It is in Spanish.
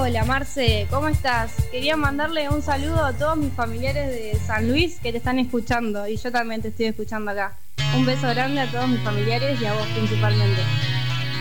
Hola Marce, ¿cómo estás? Quería mandarle un saludo a todos mis familiares de San Luis que te están escuchando y yo también te estoy escuchando acá. Un beso grande a todos mis familiares y a vos principalmente.